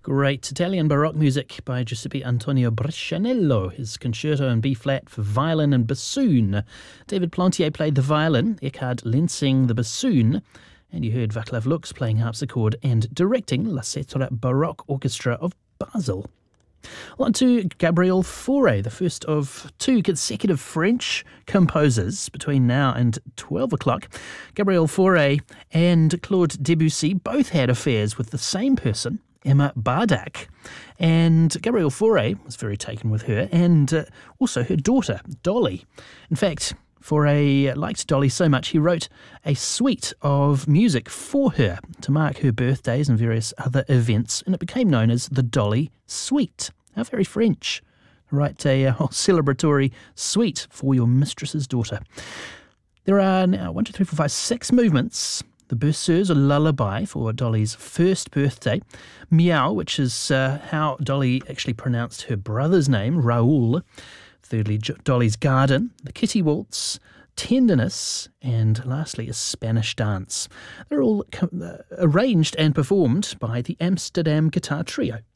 Great Italian Baroque music by Giuseppe Antonio Brescianello, his concerto in B-flat for violin and bassoon. David Plantier played the violin, Eckhard Lensing the bassoon, and you heard Václav Lux playing harpsichord and directing La Cetra Baroque Orchestra of Basel. On to Gabriel Fauré, the first of two consecutive French composers between now and 12 o'clock. Gabriel Fauré and Claude Debussy both had affairs with the same person, Emma Bardak. And Gabriel Fauré was very taken with her and also her daughter, Dolly. In fact, Fauré liked Dolly so much he wrote a suite of music for her to mark her birthdays and various other events, and it became known as the Dolly Suite. How very French. Write a whole celebratory suite for your mistress's daughter. There are now 6 movements. The Berceuse, a lullaby for Dolly's first birthday. Meow, which is how Dolly actually pronounced her brother's name, Raoul. Thirdly, Dolly's Garden, the Kitty Waltz, Tenderness, and lastly, a Spanish dance. They're all arranged and performed by the Amsterdam Guitar Trio.